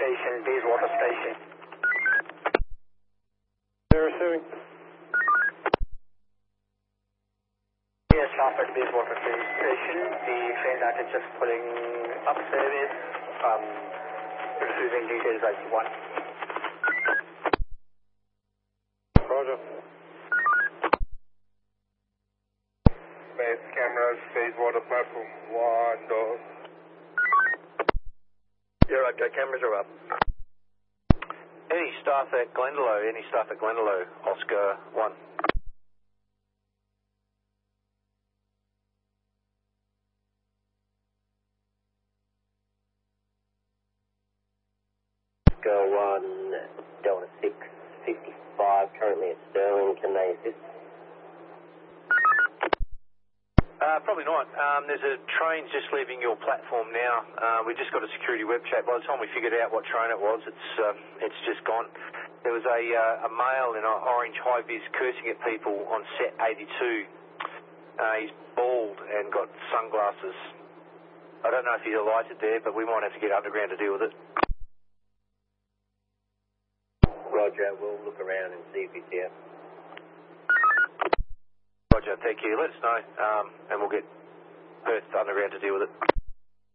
Station, Bayswater Station. They're receiving. Yes, traffic, Bayswater Station. The train that is just pulling up service. Receiving details as one. Roger. Base cameras, Bayswater platform 1, door. You're okay, cameras are up. Any staff at Glendalough, Oscar 1. Oscar 1, Delta 655, currently at Sterling, can they assist? Probably not. There's a train just leaving your platform now. We just got a security web chat. By the time we figured out what train it was, it's just gone. There was a male in an orange high-vis cursing at people on set 82. He's bald and got sunglasses. I don't know if he's alighted there, but we might have to get underground to deal with it. Roger, we'll look around and see if he's here. Roger, thank you. Let us know, and we'll get Perth underground to deal with it.